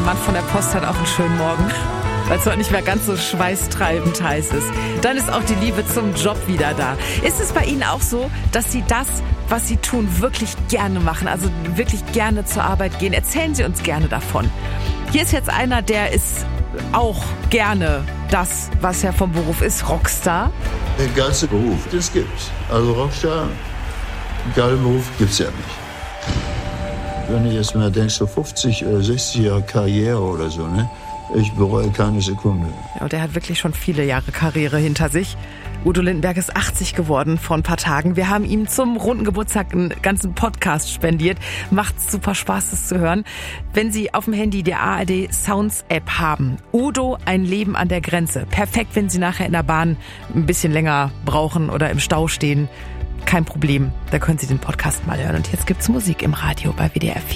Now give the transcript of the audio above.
Mann von der Post hat auch einen schönen Morgen, weil es heute nicht mehr ganz so schweißtreibend heiß ist. Dann ist auch die Liebe zum Job wieder da. Ist es bei Ihnen auch so, dass Sie das, was Sie tun, wirklich gerne machen, also wirklich gerne zur Arbeit gehen? Erzählen Sie uns gerne davon. Hier ist jetzt einer, der ist auch gerne das, was er vom Beruf ist, Rockstar. Der geilste Beruf, das gibt's. Also Rockstar, geiler Beruf gibt's ja nicht. Wenn ich jetzt mal denke, so 50 oder 60 Jahre Karriere oder so, ne? Ich bereue keine Sekunde. Ja, und er hat wirklich schon viele Jahre Karriere hinter sich. Udo Lindenberg ist 80 geworden vor ein paar Tagen. Wir haben ihm zum runden Geburtstag einen ganzen Podcast spendiert. Macht super Spaß, das zu hören. Wenn Sie auf dem Handy die ARD Sounds App haben, Udo, ein Leben an der Grenze. Perfekt, wenn Sie nachher in der Bahn ein bisschen länger brauchen oder im Stau stehen. Kein Problem, da können Sie den Podcast mal hören. Und jetzt gibt's Musik im Radio bei WDR 4.